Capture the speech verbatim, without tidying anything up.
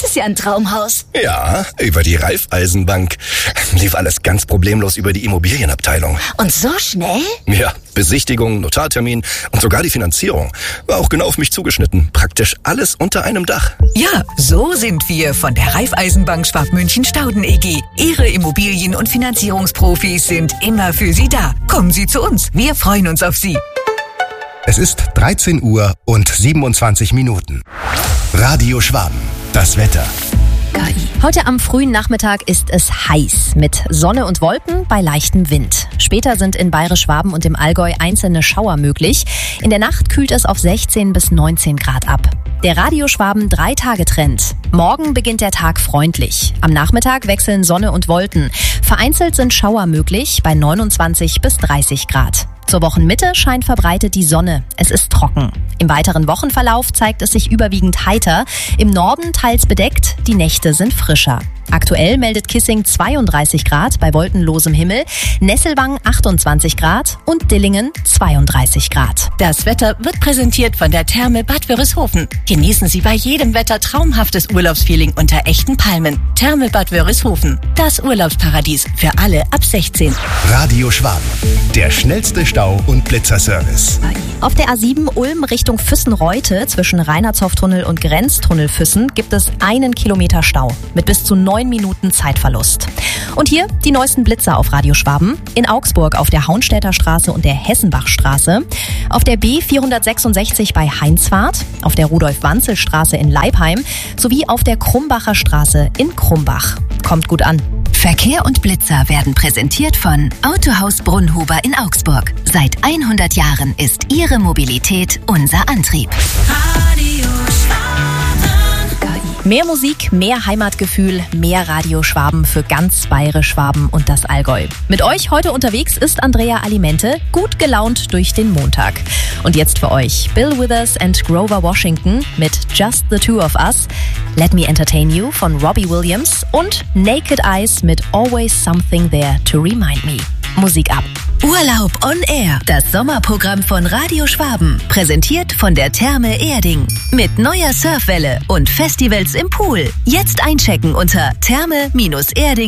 ist ja ein Traumhaus. Ja, über die Raiffeisenbank. Lief alles ganz problemlos über die Immobilienabteilung. Und so schnell? Ja, Besichtigung, Notartermin und sogar die Finanzierung. War auch genau auf mich zugeschnitten. Praktisch alles unter einem Dach. Ja, so sind wir von der Raiffeisenbank Schwabmünchen-Stauden E G. Ihre Immobilien- und Finanzierungsprofis sind immer für Sie da. Kommen Sie zu uns. Wir freuen uns auf Sie. Es ist dreizehn Uhr und siebenundzwanzig Minuten. Radio Schwaben. Das Wetter. Heute am frühen Nachmittag ist es heiß mit Sonne und Wolken bei leichtem Wind. Später sind in Bayerisch-Schwaben und im Allgäu einzelne Schauer möglich. In der Nacht kühlt es auf sechzehn bis neunzehn Grad ab. Der Radio Schwaben Drei-Tage-Trend. Morgen beginnt der Tag freundlich. Am Nachmittag wechseln Sonne und Wolken. Vereinzelt sind Schauer möglich bei neunundzwanzig bis dreißig Grad. Zur Wochenmitte scheint verbreitet die Sonne. Es ist trocken. Im weiteren Wochenverlauf zeigt es sich überwiegend heiter. Im Norden teils bedeckt, die Nächte sind frischer. Aktuell meldet Kissing zweiunddreißig Grad bei wolkenlosem Himmel, Nesselwang achtundzwanzig Grad und Dillingen zweiunddreißig Grad. Das Wetter wird präsentiert von der Therme Bad Wörishofen. Genießen Sie bei jedem Wetter traumhaftes Urlaubsfeeling unter echten Palmen. Therme Bad Wörishofen, das Urlaubsparadies für alle ab sechzehn. Radio Schwaben, der schnellste Stau- und Blitzerservice. Auf der A sieben Ulm Richtung Füssen-Reute zwischen Reinhardshof-Tunnel und Grenztunnel Füssen gibt es einen Kilometer Stau mit bis zu neun Minuten Zeitverlust. Und hier die neuesten Blitzer auf Radio Schwaben. In Augsburg auf der Haunstädter Straße und der Hessenbachstraße. Auf der B vierhundertsechsundsechzig bei Heinzwart. Auf der Rudolf-Wanzel-Straße in Leipheim. Sowie auf der Krumbacher Straße in Krumbach. Kommt gut an. Verkehr und Blitzer werden präsentiert von Autohaus Brunnhuber in Augsburg. Seit hundert Jahren ist Ihre Mobilität unser Antrieb. Radio Schwaben. Mehr Musik, mehr Heimatgefühl, mehr Radio Schwaben für ganz Bayerisch-Schwaben und das Allgäu. Mit euch heute unterwegs ist Andrea Alimente, gut gelaunt durch den Montag. Und jetzt für euch Bill Withers and Grover Washington mit Just the Two of Us, Let Me Entertain You von Robbie Williams und Naked Eyes mit Always Something There to Remind Me. Musik ab. Urlaub on Air, das Sommerprogramm von Radio Schwaben, präsentiert von der Therme Erding. Mit neuer Surfwelle und Festivals im Pool. Jetzt einchecken unter therme Bindestrich erding.